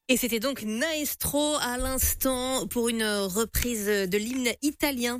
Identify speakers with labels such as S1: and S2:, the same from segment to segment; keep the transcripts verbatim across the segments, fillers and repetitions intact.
S1: Et c'était donc Maestro à l'instant pour une reprise de l'hymne italien.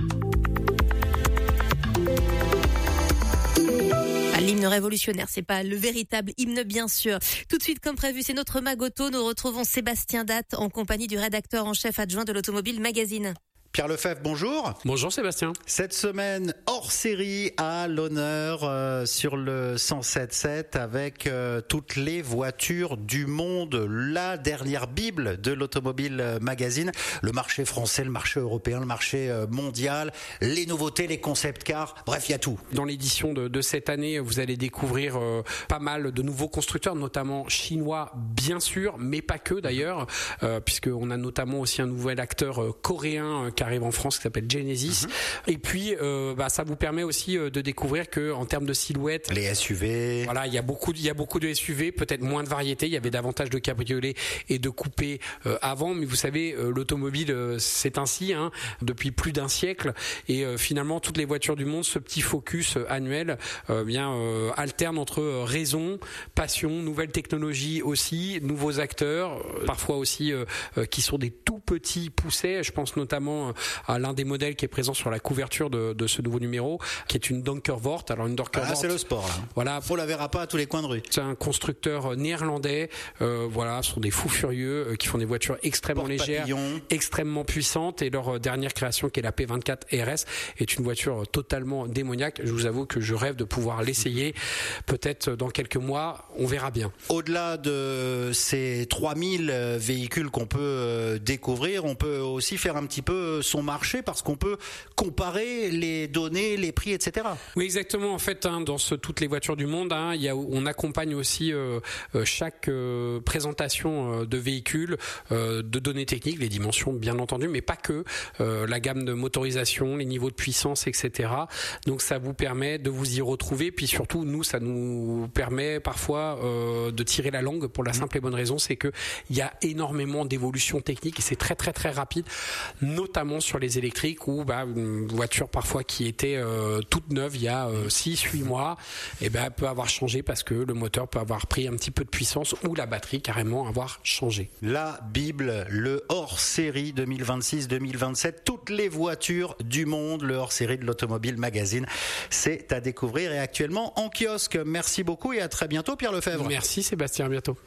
S1: Ah, l'hymne révolutionnaire, c'est pas le véritable hymne bien sûr. Tout de suite comme prévu, c'est notre Magoto. Nous retrouvons Sébastien Datte en compagnie du rédacteur en chef adjoint de l'Automobile Magazine.
S2: Pierre Lefebvre, bonjour.
S3: Bonjour Sébastien.
S2: Cette semaine, hors série à l'honneur euh, sur le cent sept sept avec euh, toutes les voitures du monde, la dernière bible de l'Automobile Magazine, le marché français, le marché européen, le marché euh, mondial, les nouveautés, les concept cars, bref, il y a tout.
S3: Dans l'édition de, de cette année, vous allez découvrir euh, pas mal de nouveaux constructeurs, notamment chinois bien sûr, mais pas que d'ailleurs, euh, puisqu'on a notamment aussi un nouvel acteur euh, coréen euh, qui arrive en France qui s'appelle Genesis. Mm-hmm. Et puis euh, bah, ça vous permet aussi euh, de découvrir que en termes de silhouette,
S2: les S U V,
S3: voilà, il y a beaucoup il y a beaucoup de S U V, peut-être moins de variété, il y avait davantage de cabriolets et de coupés euh, avant, mais vous savez euh, l'automobile euh, c'est ainsi hein, depuis plus d'un siècle et euh, finalement toutes les voitures du monde, ce petit focus euh, annuel euh, bien euh, alterne entre euh, raison, passion, nouvelles technologies aussi, nouveaux acteurs, euh, parfois aussi euh, euh, qui sont des tout petits poussets, je pense notamment à l'un des modèles qui est présent sur la couverture de, de ce nouveau numéro, qui est une Donkervoort. Alors une Donkervoort,
S2: ah, c'est le sport là.
S3: Voilà,
S2: on la verra pas à tous les coins de rue.
S3: C'est un constructeur néerlandais. Euh, voilà, ce sont des fous furieux euh, qui font des voitures extrêmement légères, extrêmement puissantes. Et leur dernière création, qui est la P vingt-quatre R S, est une voiture totalement démoniaque. Je vous avoue que je rêve de pouvoir l'essayer. Peut-être dans quelques mois, on verra bien.
S2: Au-delà de ces trois mille véhicules qu'on peut découvrir, on peut aussi faire un petit peu son marché parce qu'on peut comparer les données, les prix, et cetera.
S3: Oui, exactement. En fait, hein, dans ce, toutes les voitures du monde, hein, il y a, on accompagne aussi euh, chaque euh, présentation euh, de véhicules, euh, de données techniques, les dimensions bien entendu, mais pas que, euh, la gamme de motorisation, les niveaux de puissance, et cetera. Donc ça vous permet de vous y retrouver. Puis surtout, nous, ça nous permet parfois euh, de tirer la langue pour la simple et bonne raison, c'est que il y a énormément d'évolutions techniques et c'est très très très rapide, notamment sur les électriques où bah, une voiture parfois qui était euh, toute neuve il y a euh, six huit mois et ben, peut avoir changé parce que le moteur peut avoir pris un petit peu de puissance ou la batterie carrément avoir changé.
S2: La Bible, le hors-série deux mille vingt-six deux mille vingt-sept, toutes les voitures du monde, le hors-série de l'Automobile Magazine, c'est à découvrir et actuellement en kiosque. Merci beaucoup et à très bientôt Pierre Lefebvre.
S3: Merci Sébastien, à bientôt.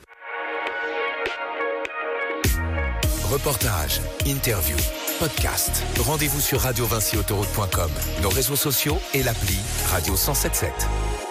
S4: Reportage, interview, podcast. Rendez-vous sur radio vinci autoroute point com, nos réseaux sociaux et l'appli Radio cent soixante-dix-sept.